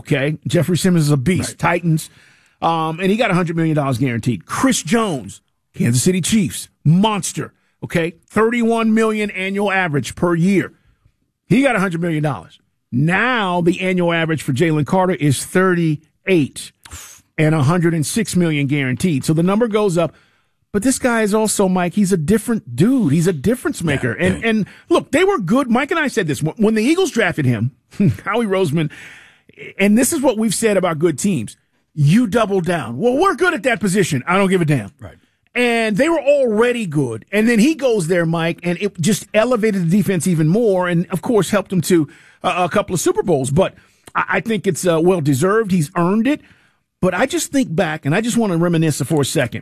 Okay. Jeffrey Simmons is a beast. Right. Titans. And he got $100 million guaranteed. Chris Jones, Kansas City Chiefs, monster. Okay. $31 million annual average per year. He got $100 million. Now the annual average for Jalen Carter is 38 and $106 million guaranteed. So the number goes up. But this guy is also, Mike, he's a different dude. He's a difference maker. Yeah. And look, they were good. Mike and I said this. When the Eagles drafted him, Howie Roseman, and this is what we've said about good teams, you double down. Well, we're good at that position. I don't give a damn. Right. And they were already good. And then he goes there, Mike, and it just elevated the defense even more and, of course, helped him to a couple of Super Bowls. But I think it's well-deserved. He's earned it. But I just think back, and I just want to reminisce for a second.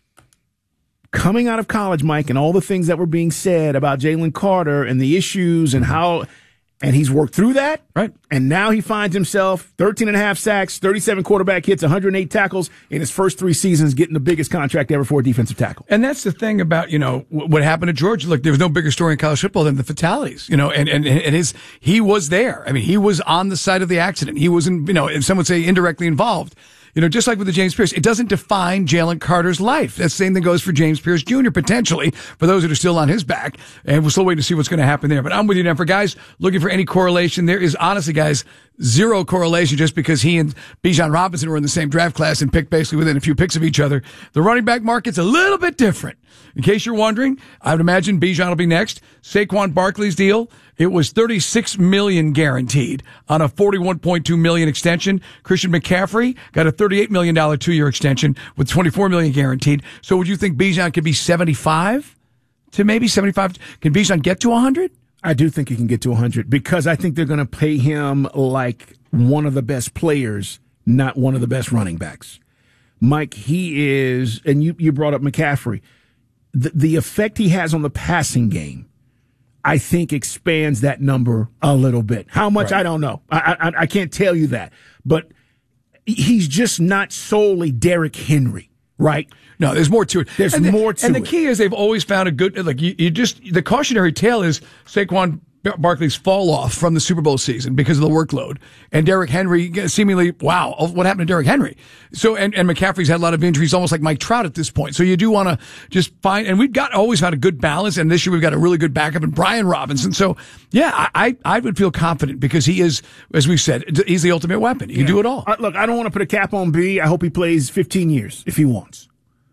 Coming out of college, Mike, and all the things that were being said about Jalen Carter and the issues and how, and he's worked through that. Right. And now he finds himself 13.5 sacks, 37 quarterback hits, 108 tackles in his first 3 seasons, getting the biggest contract ever for a defensive tackle. And that's the thing about, what happened to Georgia. Look, there was no bigger story in college football than the fatalities, and he was there. I mean, he was on the side of the accident. He was, if some would say indirectly involved. Just like with the James Pierce, it doesn't define Jalen Carter's life. That same thing goes for James Pierce Jr., potentially, for those that are still on his back. And we're still waiting to see what's going to happen there. But I'm with you now. For guys looking for any correlation, there is honestly, guys, zero correlation just because he and Bijan Robinson were in the same draft class and picked basically within a few picks of each other. The running back market's a little bit different. In case you're wondering, I would imagine Bijan will be next. Saquon Barkley's deal, it was $36 million guaranteed on a $41.2 million extension. Christian McCaffrey got a $38 million 2-year extension with $24 million guaranteed. So would you think Bijan could be 75 to maybe 75? Can Bijan get to 100? I do think he can get to 100 because I think they're going to pay him like one of the best players, not one of the best running backs. Mike, he is, and you brought up McCaffrey. The effect he has on the passing game, I think, expands that number a little bit. How much, right. I don't know. I can't tell you that. But he's just not solely Derrick Henry, right? No, there's more to it. There's more to it. And the key is they've always found a good, the cautionary tale is Saquon Barkley's fall off from the Super Bowl season because of the workload. And Derrick Henry, seemingly, wow, what happened to Derrick Henry? So, and McCaffrey's had a lot of injuries, almost like Mike Trout at this point. So you do want to just find, and we've always had a good balance, and this year we've got a really good backup in Brian Robinson. So, yeah, I would feel confident because he is, as we've said, he's the ultimate weapon. He can do it all. Look, I don't want to put a cap on B. I hope he plays 15 years if he wants.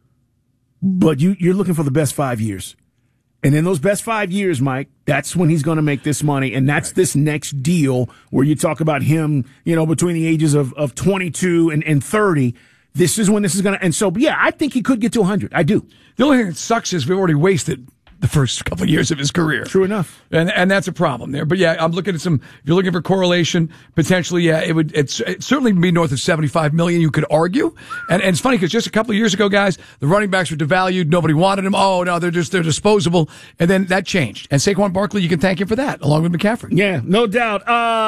But you're looking for the best 5 years. And in those best 5 years, Mike, that's when he's going to make this money. And that's right. This next deal where you talk about him, between the ages of 22 and 30. This is when this is going to. And so, yeah, I think he could get to 100. I do. The only thing that sucks is we've already wasted the first couple of years of his career. True enough. And that's a problem there. But yeah, I'm looking at if you're looking for correlation, potentially, yeah, it'd certainly be north of $75 million, you could argue. And it's funny because just a couple of years ago, guys, the running backs were devalued. Nobody wanted them. Oh, no, they're disposable. And then that changed. And Saquon Barkley, you can thank him for that, along with McCaffrey. Yeah, no doubt.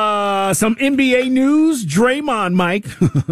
Some NBA news. Draymond, Mike,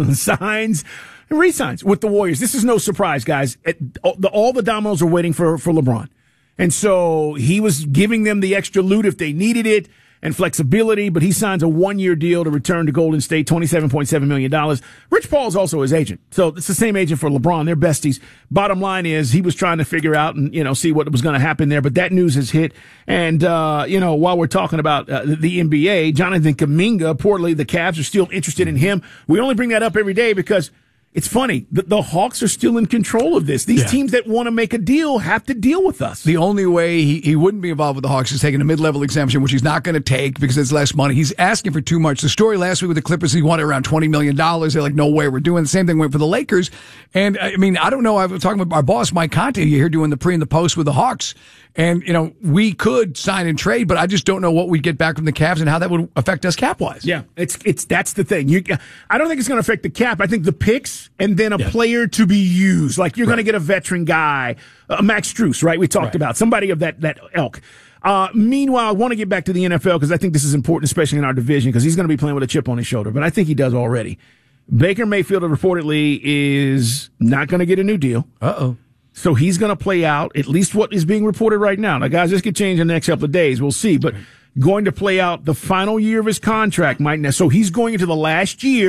signs and re-signs with the Warriors. This is no surprise, guys. All the dominoes are waiting for LeBron. And so he was giving them the extra loot if they needed it and flexibility, but he signs a 1-year deal to return to Golden State, $27.7 million. Rich Paul's also his agent. So it's the same agent for LeBron. They're besties. Bottom line is he was trying to figure out and, see what was going to happen there. But that news has hit. And, while we're talking about the NBA, Jonathan Kuminga, reportedly the Cavs are still interested in him. We only bring that up every day because it's funny. The Hawks are still in control of this. These teams that want to make a deal have to deal with us. The only way he wouldn't be involved with the Hawks is taking a mid-level exemption, which he's not going to take because it's less money. He's asking for too much. The story last week with the Clippers, he wanted around $20 million. They're like, no way, we're doing the same thing went for the Lakers. And, I don't know. I was talking with our boss, Mike Conte, here doing the pre and the post with the Hawks. And, we could sign and trade, but I just don't know what we'd get back from the Cavs and how that would affect us cap-wise. Yeah, that's the thing. I don't think it's going to affect the cap. I think the picks and then a player to be used. Like you're going to get a veteran guy, Max Strus, right? We talked about somebody of that ilk. Meanwhile, I want to get back to the NFL because I think this is important, especially in our division, because he's going to be playing with a chip on his shoulder. But I think he does already. Baker Mayfield reportedly is not going to get a new deal. Uh-oh. So he's going to play out at least what is being reported right now. Now, guys, this could change in the next couple of days. We'll see. But going to play out the final year of his contract, Mike. So he's going into the last year.